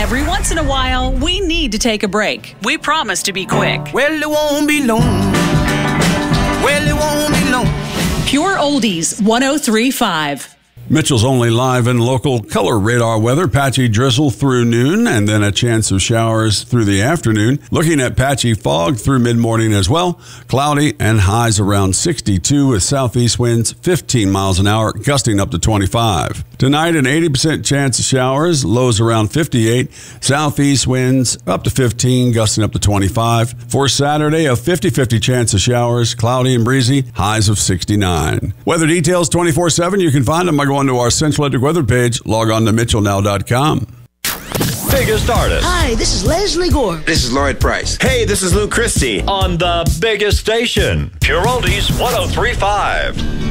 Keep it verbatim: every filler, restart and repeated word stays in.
Every once in a while, we need to take a break. We promise to be quick. Well, it won't be long. Well, it won't be long. Pure Oldies one oh three point five. Mitchell's only live and local color radar weather. Patchy drizzle through noon and then a chance of showers through the afternoon. Looking at patchy fog through mid-morning as well. Cloudy and highs around sixty-two with southeast winds fifteen miles an hour, gusting up to twenty-five. Tonight, an eighty percent chance of showers, lows around fifty-eight. Southeast winds up to fifteen, gusting up to twenty-five. For Saturday, a fifty-fifty chance of showers, cloudy and breezy, highs of sixty-nine. Weather details twenty-four seven. You can find them by going to our Central Electric weather page. Log on to mitchell now dot com. Biggest artist. Hi, this is Leslie Gore. This is Lloyd Price. Hey, this is Luke Christie. On the biggest station, Pure Oldies one oh three point five.